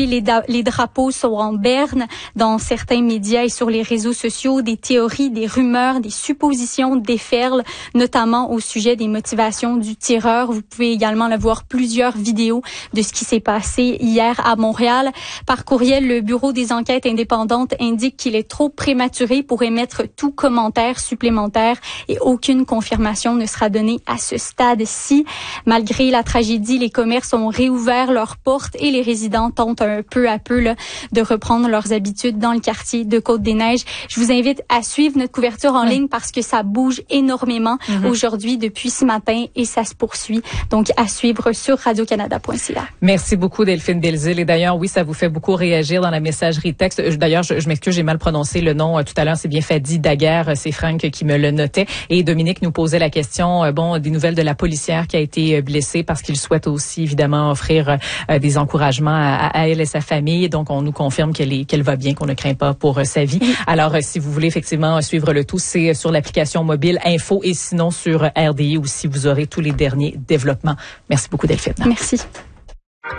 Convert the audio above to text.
Oui, les drapeaux sont en berne dans certains médias et sur les réseaux sociaux. Des théories, des rumeurs, des suppositions déferlent, notamment au sujet des motivations du tireur. Vous pouvez également voir plusieurs vidéos de ce qui s'est passé hier à Montréal. Par courriel, le Bureau des enquêtes indépendantes indique qu'il est trop prématuré pour émettre tout commentaire supplémentaire et aucune confirmation ne sera donnée à ce stade-ci. Malgré la tragédie, les commerces ont réouvert leurs portes et les résidents tentent un peu à peu de reprendre leurs habitudes dans le quartier de Côte-des-Neiges. Je vous invite à suivre notre couverture en ligne parce que ça bouge énormément aujourd'hui depuis ce matin et ça se poursuit. Donc, à suivre sur radiocanada.ca. Merci beaucoup, Delphine Belzile. Et d'ailleurs, oui, ça vous fait beaucoup réagir dans la messagerie texte. D'ailleurs, je m'excuse, j'ai mal prononcé le nom tout à l'heure. C'est bien Fadi Daguerre. C'est Franck qui me le notait. Et Dominique nous posait la question, des nouvelles de la policière qui a été blessée parce qu'il souhaite aussi, évidemment, offrir des encouragements à elle et sa famille. Donc, on nous confirme qu'elle va bien, qu'on ne craint pas pour sa vie. Alors, si vous voulez effectivement suivre le tout, c'est sur l'application mobile Info et sinon sur RDI aussi, vous aurez tous les derniers développements. Merci beaucoup, Delphine. Merci.